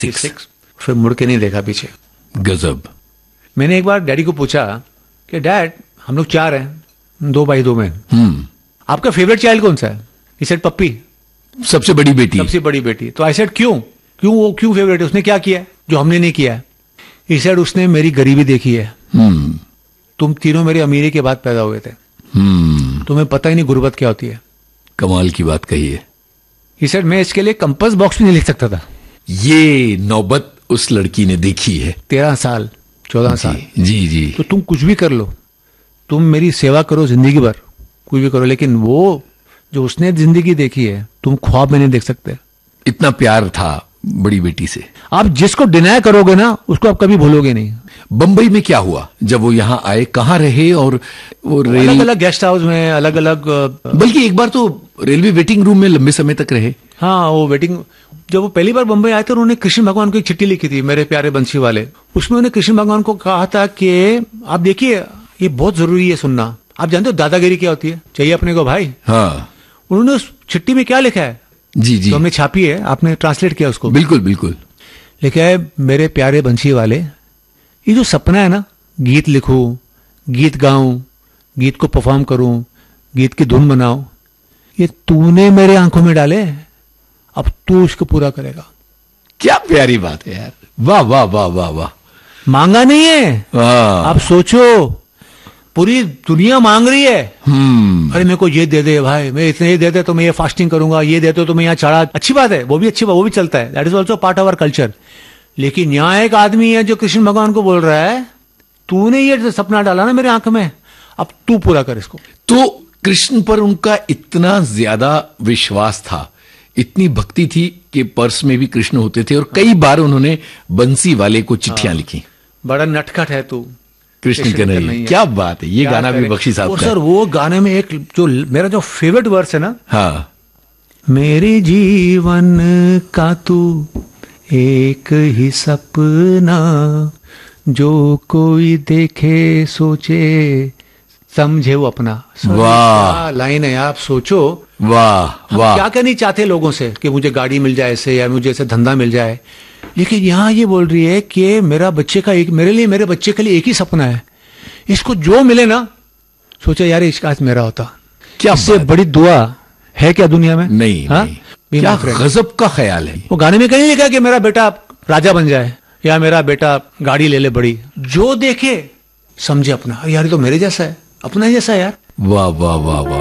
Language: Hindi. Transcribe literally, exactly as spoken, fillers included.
सिक्स फिर मुड़ के नहीं देखा पीछे। गजब। मैंने एक बार डैडी को पूछा कि डैड हम लोग चार हैं, दो भाई दो बहन, हम्म आपका फेवरेट चाइल्ड कौन सा है? ही सेड पप्पी, सबसे बड़ी बेटी। सबसे बड़ी बेटी। तो आई सेड क्यों क्यों वो क्यों फेवरेट है, उसने क्या किया है जो हमने नहीं किया है? ही सेड उसने मेरी गरीबी देखी है। हम्म तुम तीनों मेरी अमीरी के बाद पैदा हुए थे, हम्म तुम्हें पता ही नहीं गुर्बत क्या होती है। कमाल की बात कही है। ही सेड मैं इसके लिए कंपास बॉक्स भी नहीं लिख सकता था। ये नौबत उस लड़की ने देखी है। तेरह साल चौदह साल जी जी। तो तुम कुछ भी कर लो, तुम मेरी सेवा करो जिंदगी भर, कुछ भी करो, लेकिन वो जो उसने जिंदगी देखी है तुम ख्वाब में नहीं देख सकते। इतना प्यार था बड़ी बेटी से। आप जिसको डिनाय करोगे ना उसको आप कभी भूलोगे नहीं। बंबई में क्या हुआ जब वो यहाँ आए, कहाँ रहे? और वो रेल अलग अलग गेस्ट हाउस में, अलग अलग, बल्कि एक बार तो रेलवे वेटिंग रूम में लंबे समय तक रहे। हाँ वो वेटिंग, जब वो पहली बार बंबई आए थे उन्होंने कृष्ण भगवान को एक चिट्ठी लिखी थी, मेरे प्यारे बंसी वाले। उसमें उन्होंने कृष्ण भगवान को कहा था कि आप देखिए ये बहुत जरूरी है सुनना, आप जानते हो दादागिरी क्या होती है, चाहिए अपने को भाई। हाँ उन्होंने उस चिट्ठी में क्या लिखा है? जी जी। तो हमने छापी है, आपने ट्रांसलेट किया उसको? बिल्कुल बिल्कुल। लिखा है, मेरे प्यारे बंसी वाले, ये जो सपना है ना, गीत लिखूं, गीत गाऊं, गीत को परफॉर्म करूं, गीत की धुन बनाओ, ये तूने मेरे आंखों में डाले, अब तू इसको पूरा करेगा। क्या प्यारी बात है यार, वाह वाह वाह वाह वाह। मांगा नहीं है, वाह। आप सोचो पूरी दुनिया मांग रही है, हम्म अरे मेरे को ये दे दे भाई, मैं इतने ये दे दे तो मैं ये फास्टिंग करूंगा, ये दे दे तो मैं यहाँ चढ़ा, अच्छी बात है, वो भी अच्छी बात, वो भी चलता है, that is also part of our culture. लेकिन यहाँ एक आदमी है जो कृष्ण भगवान को बोल रहा है, तूने ये सपना डाला ना मेरे आंख में, अब तू पूरा कर इसको। तो कृष्ण पर उनका इतना ज्यादा विश्वास था, इतनी भक्ति थी कि पर्स में भी कृष्ण होते थे, और कई बार उन्होंने बंसी वाले को चिट्ठियां लिखी। बड़ा नटखट है तू कृष्ण के नहीं। क्या बात है, ये गाना भी बख्शी साहब का। सर वो गाने में एक जो मेरा जो फेवरेट वर्स है ना, हाँ, मेरे जीवन का तू एक ही सपना, जो कोई देखे सोचे समझे वो अपना। वाह लाइन है, आप सोचो। वाह वाह। क्या कहनी चाहते लोगों से कि मुझे गाड़ी मिल जाए ऐसे, या मुझे ऐसे धंधा मिल जाए, लेकिन यहाँ ये बोल रही है कि मेरा बच्चे का एक, मेरे लिए, मेरे बच्चे के लिए एक ही सपना है, इसको जो मिले ना, सोचा यार इसका आज मेरा होता। क्या इससे बड़ी दुआ है क्या दुनिया में? नहीं, हा? नहीं। क्या गजब का ख्याल है। वो गाने में कहीं लिखा कि मेरा बेटा राजा बन जाए, या मेरा बेटा गाड़ी ले ले बड़ी, जो देखे समझे अपना। यार ये तो मेरे जैसा है, अपना जैसा है यार। वाह वाह वाह वाह।